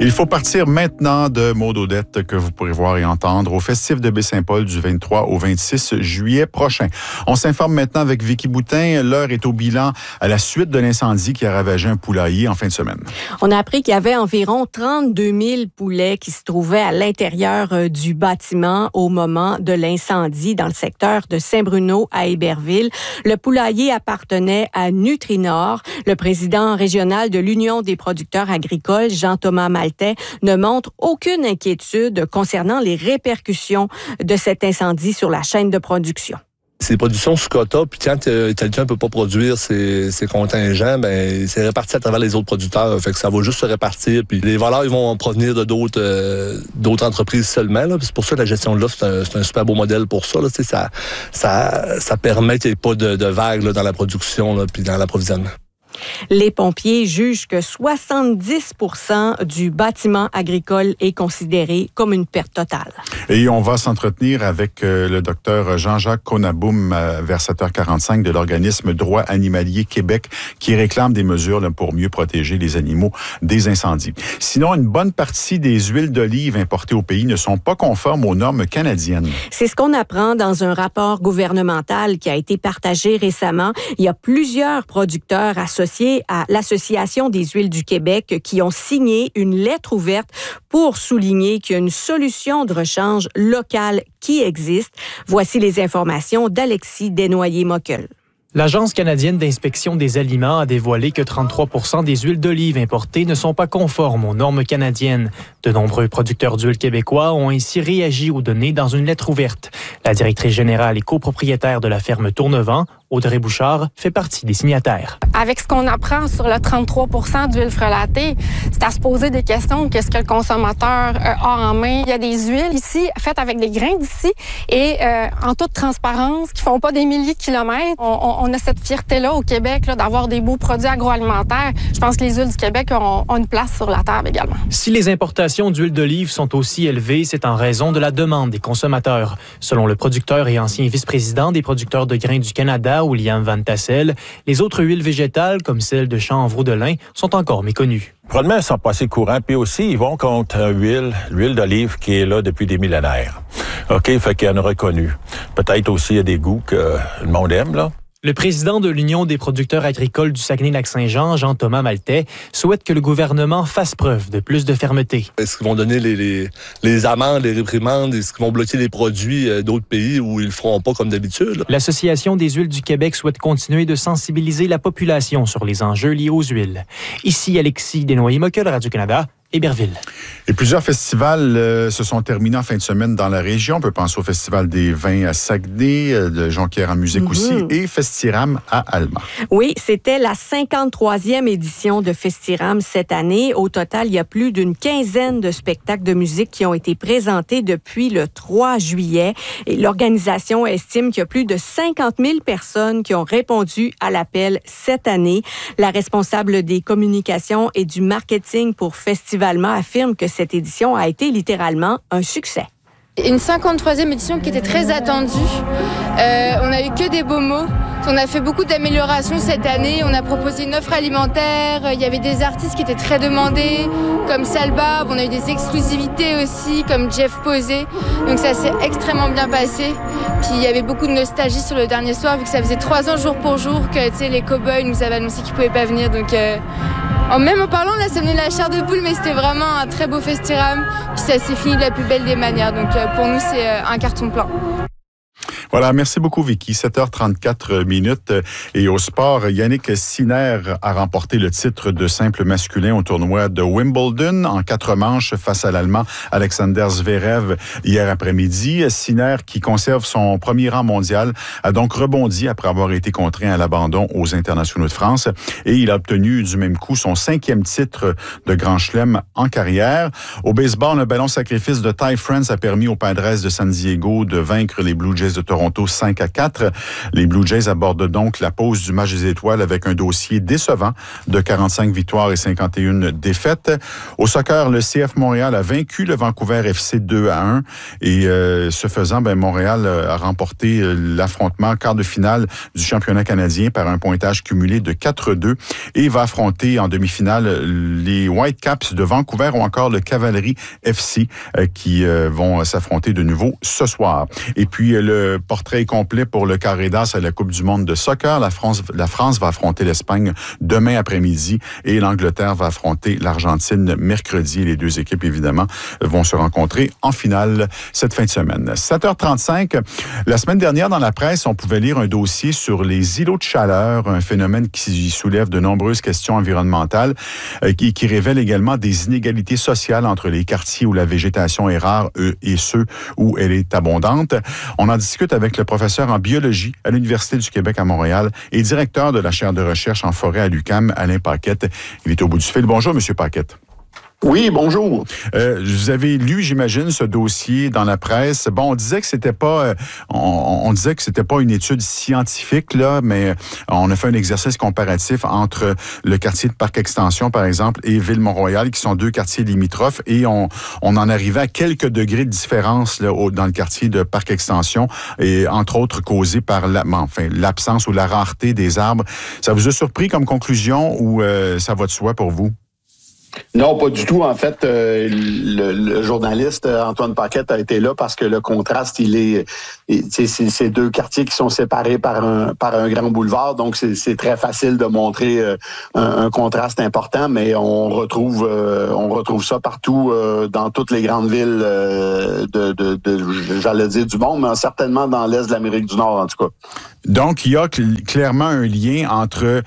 Il faut partir maintenant de Maud Odette que vous pourrez voir et entendre au Festif de Baie-Saint-Paul du 23 au 26 juillet prochain. On s'informe maintenant avec Vicky Boutin. L'heure est au bilan à la suite de l'incendie qui a ravagé un poulailler en fin de semaine. On a appris qu'il y avait environ 32 000 poulets qui se trouvaient à l'intérieur du bâtiment au moment de l'incendie dans le secteur de Saint-Bruno à Héberville. Le poulailler appartenait à Nutrinor. Le président régional de l'Union des producteurs agricoles, Jean-Thomas Maltais, ne montre aucune inquiétude concernant les répercussions de cet incendie sur la chaîne de production. C'est des productions sous quota, puis quand quelqu'un ne peut pas produire ses contingents, ben c'est réparti à travers les autres producteurs. Fait que ça va juste se répartir. Puis les valeurs ils vont provenir de d'autres entreprises seulement. Là. C'est pour ça que la gestion de l'offre, c'est un super beau modèle pour ça. Là. Ça permet qu'il n'y ait pas de vagues là, dans la production là, puis dans l'approvisionnement. Les pompiers jugent que 70 % du bâtiment agricole est considéré comme une perte totale. Et on va s'entretenir avec le docteur Jean-Jacques Konaboum vers 7h45 de l'organisme Droit animalier Québec qui réclame des mesures là, pour mieux protéger les animaux des incendies. Sinon, une bonne partie des huiles d'olive importées au pays ne sont pas conformes aux normes canadiennes. C'est ce qu'on apprend dans un rapport gouvernemental qui a été partagé récemment. Il y a plusieurs producteurs associés à l'Association des huiles du Québec qui ont signé une lettre ouverte pour souligner qu'il y a une solution de rechange locale qui existe. Voici les informations d'Alexis Desnoyers-Mockel. L'Agence canadienne d'inspection des aliments a dévoilé que 33 % des huiles d'olive importées ne sont pas conformes aux normes canadiennes. De nombreux producteurs d'huile québécois ont ainsi réagi aux données dans une lettre ouverte. La directrice générale et copropriétaire de la ferme Tournevent, Audrey Bouchard, fait partie des signataires. Avec ce qu'on apprend sur le 33 % d'huile frelatée, c'est à se poser des questions. Qu'est-ce que le consommateur a en main? Il y a des huiles ici faites avec des grains d'ici et en toute transparence, qui font pas des milliers de kilomètres. On a cette fierté-là au Québec là, d'avoir des beaux produits agroalimentaires. Je pense que les huiles du Québec ont une place sur la table également. Si les importations d'huile d'olive sont aussi élevées, c'est en raison de la demande des consommateurs. Selon le producteur et ancien vice-président des producteurs de grains du Canada, William Van Tassel, les autres huiles végétales, comme celle de chanvre ou de lin, sont encore méconnues. Probablement, ils sont pas assez courants. Puis aussi, ils vont contre l'huile d'olive qui est là depuis des millénaires. OK, fait qu'il y en a reconnu. Peut-être aussi, il y a des goûts que le monde aime, là. Le président de l'Union des producteurs agricoles du Saguenay-Lac-Saint-Jean, Jean-Thomas Maltais, souhaite que le gouvernement fasse preuve de plus de fermeté. Est-ce qu'ils vont donner les amendes, les réprimandes? Est-ce qu'ils vont bloquer les produits d'autres pays où ils le feront pas comme d'habitude? L'Association des huiles du Québec souhaite continuer de sensibiliser la population sur les enjeux liés aux huiles. Ici Alexis Desnoyers-Mockel, Radio-Canada. Héberville. Et plusieurs festivals se sont terminés en fin de semaine dans la région. On peut penser au Festival des vins à Saguenay, de Jonquière en musique aussi, et Festiram à Alma. Oui, c'était la 53e édition de Festiram cette année. Au total, il y a plus d'une quinzaine de spectacles de musique qui ont été présentés depuis le 3 juillet. Et l'organisation estime qu'il y a plus de 50 000 personnes qui ont répondu à l'appel cette année. La responsable des communications et du marketing pour Festival Alma affirme que cette édition a été littéralement un succès. Une 53e édition qui était très attendue. On n'a eu que des beaux mots. On a fait beaucoup d'améliorations cette année. On a proposé une offre alimentaire. Il y avait des artistes qui étaient très demandés, comme Salbab. On a eu des exclusivités aussi, comme Jeff Posé. Donc ça s'est extrêmement bien passé. Puis il y avait beaucoup de nostalgie sur le dernier soir, vu que ça faisait 3 ans jour pour jour que les cow-boys nous avaient annoncé qu'ils ne pouvaient pas venir. Donc même en parlant, là, ça me donnait la chair de poule, mais c'était vraiment un très beau festiram. Puis ça s'est fini de la plus belle des manières. Donc pour nous, c'est un carton plein. Voilà, merci beaucoup Vicky. 7h34 minutes. Et au sport, Yannick Sinner a remporté le titre de simple masculin au tournoi de Wimbledon en 4 manches face à l'Allemand Alexander Zverev hier après-midi. Sinner, qui conserve son premier rang mondial, a donc rebondi après avoir été contraint à l'abandon aux Internationaux de France. Et il a obtenu du même coup son 5e titre de Grand Chelem en carrière. Au baseball, un ballon sacrifice de Ty France a permis aux Padres de San Diego de vaincre les Blue Jays de Toronto Toronto 5-4. Les Blue Jays abordent donc la pause du match des étoiles avec un dossier décevant de 45 victoires et 51 défaites. Au soccer, le CF Montréal a vaincu le Vancouver FC 2-1 et ce faisant, Montréal a remporté l'affrontement quart de finale du championnat canadien par un pointage cumulé de 4-2 et va affronter en demi-finale les Whitecaps de Vancouver ou encore le Cavalry FC qui vont s'affronter de nouveau ce soir. Et puis, le portrait est complet pour le carré d'as à la Coupe du monde de soccer. La France va affronter l'Espagne demain après-midi et l'Angleterre va affronter l'Argentine mercredi. Les deux équipes, évidemment, vont se rencontrer en finale cette fin de semaine. 7h35, la semaine dernière, dans la presse, on pouvait lire un dossier sur les îlots de chaleur, un phénomène qui soulève de nombreuses questions environnementales qui révèle également des inégalités sociales entre les quartiers où la végétation est rare et ceux où elle est abondante. On en discute avec le professeur en biologie à l'Université du Québec à Montréal et directeur de la chaire de recherche en forêt à l'UQAM, Alain Paquette. Il est au bout du fil. Bonjour, Monsieur Paquette. Oui, bonjour. Vous avez lu, j'imagine, ce dossier dans la presse. Bon, on disait que c'était pas, on disait que c'était pas une étude scientifique là, mais on a fait un exercice comparatif entre le quartier de Parc Extension, par exemple, et Ville-Mont-Royal, qui sont deux quartiers limitrophes, et on en arrivait à quelques degrés de différence là, dans le quartier de Parc Extension, et entre autres causés par l'absence ou la rareté des arbres. Ça vous a surpris comme conclusion ou ça va de soi pour vous? Non, pas du tout. En fait, le journaliste Antoine Paquette a été là parce que le contraste, c'est deux quartiers qui sont séparés par un grand boulevard, donc c'est très facile de montrer un contraste important, mais on retrouve ça partout dans toutes les grandes villes j'allais dire du monde, mais certainement dans l'est de l'Amérique du Nord en tout cas. Donc, il y a clairement un lien entre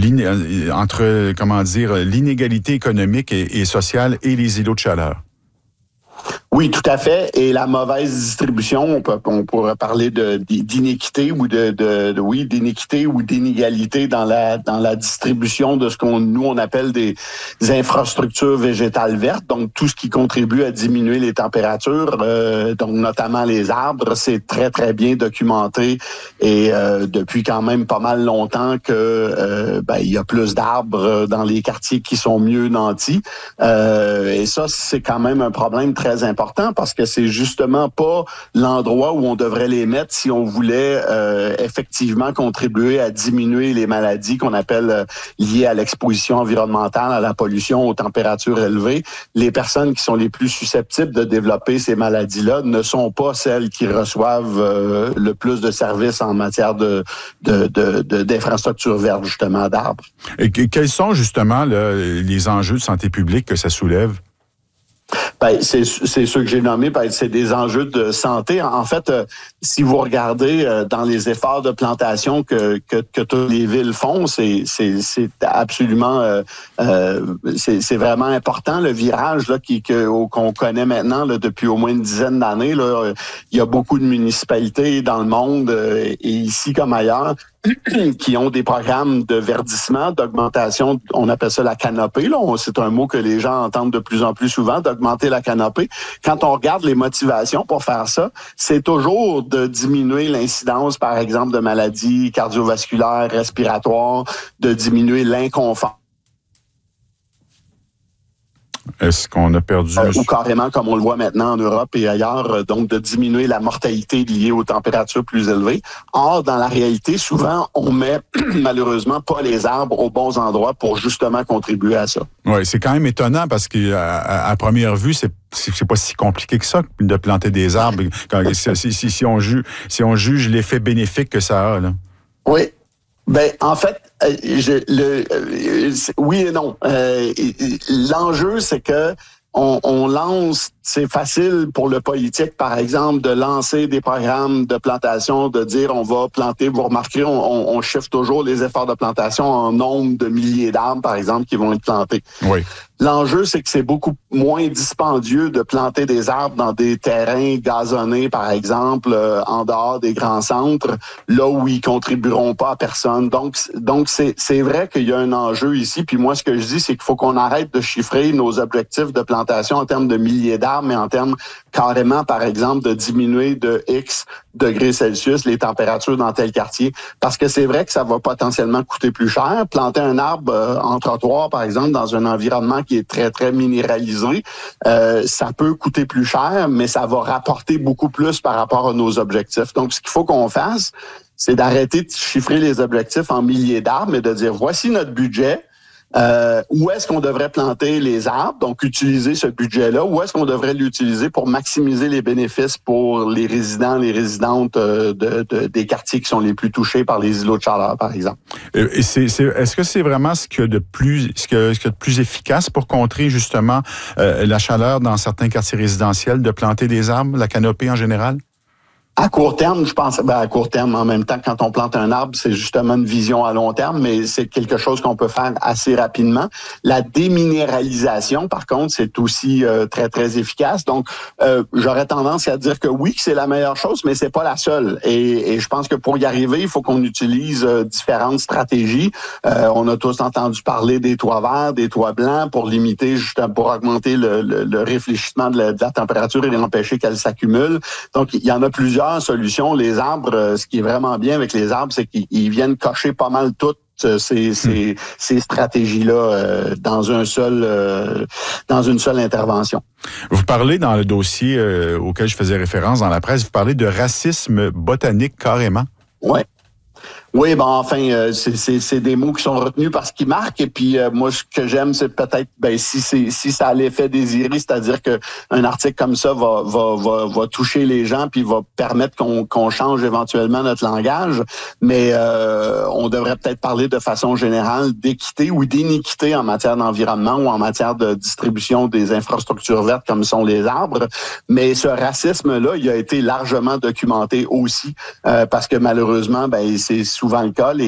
l'inégalité économique et sociale et les îlots de chaleur. Oui, tout à fait. Et la mauvaise distribution, on pourrait parler d'inéquité ou d'inéquité ou d'inégalité dans la distribution de ce qu'on appelle des infrastructures végétales vertes. Donc, tout ce qui contribue à diminuer les températures, donc notamment les arbres, c'est très, très bien documenté. Et depuis quand même pas mal longtemps que il y a plus d'arbres dans les quartiers qui sont mieux nantis. Et ça, c'est quand même un problème très important parce que c'est justement pas l'endroit où on devrait les mettre si on voulait effectivement contribuer à diminuer les maladies qu'on appelle liées à l'exposition environnementale, à la pollution, aux températures élevées. Les personnes qui sont les plus susceptibles de développer ces maladies-là ne sont pas celles qui reçoivent le plus de services en matière d'infrastructures vertes, justement, d'arbres. Et quels sont justement les enjeux de santé publique que ça soulève? C'est ceux que j'ai nommés, c'est des enjeux de santé. En fait, si vous regardez dans les efforts de plantation que toutes les villes font, c'est absolument, c'est vraiment important le virage là qu'on connaît maintenant là, depuis au moins une dizaine d'années. Là, il y a beaucoup de municipalités dans le monde et ici comme ailleurs qui ont des programmes de verdissement, d'augmentation, on appelle ça la canopée. Là, c'est un mot que les gens entendent de plus en plus souvent, d'augmenter la canopée. Quand on regarde les motivations pour faire ça, c'est toujours de diminuer l'incidence, par exemple, de maladies cardiovasculaires, respiratoires, de diminuer l'inconfort. Est-ce qu'on a perdu... ou carrément, comme on le voit maintenant en Europe et ailleurs, donc de diminuer la mortalité liée aux températures plus élevées. Or, dans la réalité, souvent, on met malheureusement pas les arbres aux bons endroits pour justement contribuer à ça. Oui, c'est quand même étonnant parce qu'à première vue, c'est pas si compliqué que ça de planter des arbres si on juge l'effet bénéfique que ça a. Là. Oui. En fait, oui et non. L'enjeu, c'est que on lance, c'est facile pour le politique, par exemple, de lancer des programmes de plantation, de dire on va planter, vous remarquerez, on chiffre toujours les efforts de plantation en nombre de milliers d'arbres, par exemple, qui vont être plantés. Oui. L'enjeu, c'est que c'est beaucoup moins dispendieux de planter des arbres dans des terrains gazonnés, par exemple, en dehors des grands centres, là où ils contribueront pas à personne. Donc c'est vrai qu'il y a un enjeu ici. Puis moi, ce que je dis, c'est qu'il faut qu'on arrête de chiffrer nos objectifs de plantation en termes de milliers d'arbres, mais en termes carrément, par exemple, de diminuer de X degrés Celsius les températures dans tel quartier. Parce que c'est vrai que ça va potentiellement coûter plus cher. Planter un arbre en trottoir, par exemple, dans un environnement qui est très, très minéralisé, ça peut coûter plus cher, mais ça va rapporter beaucoup plus par rapport à nos objectifs. Donc, ce qu'il faut qu'on fasse, c'est d'arrêter de chiffrer les objectifs en milliers d'arbres et de dire, voici notre budget. Où est-ce qu'on devrait planter les arbres, donc utiliser ce budget-là, où est-ce qu'on devrait l'utiliser pour maximiser les bénéfices pour les résidents, les résidentes des quartiers qui sont les plus touchés par les îlots de chaleur, par exemple. Est-ce que c'est vraiment ce qu'il y a de plus efficace pour contrer justement la chaleur dans certains quartiers résidentiels, de planter des arbres, la canopée en général? À court terme, je pense, à court terme, en même temps, quand on plante un arbre, c'est justement une vision à long terme, mais c'est quelque chose qu'on peut faire assez rapidement. La déminéralisation, par contre, c'est aussi très, très efficace. Donc, j'aurais tendance à dire que oui, que c'est la meilleure chose, mais c'est pas la seule. Et je pense que pour y arriver, il faut qu'on utilise différentes stratégies. On a tous entendu parler des toits verts, des toits blancs pour limiter, pour augmenter le réfléchissement de la température et empêcher qu'elle s'accumule. Donc, il y en a plusieurs solutions. Les arbres, ce qui est vraiment bien avec les arbres, c'est qu'ils viennent cocher pas mal toutes ces stratégies-là dans une seule intervention. Vous parlez dans le dossier auquel je faisais référence dans la presse, vous parlez de racisme botanique carrément. Ouais. Oui, enfin, c'est des mots qui sont retenus parce qu'ils marquent. Et puis, moi, ce que j'aime, c'est peut-être, si ça a l'effet désiré, c'est-à-dire que un article comme ça va toucher les gens puis va permettre qu'on change éventuellement notre langage. Mais on devrait peut-être parler de façon générale d'équité ou d'inéquité en matière d'environnement ou en matière de distribution des infrastructures vertes comme sont les arbres. Mais ce racisme-là, il a été largement documenté aussi parce que malheureusement, c'est souvent le cas.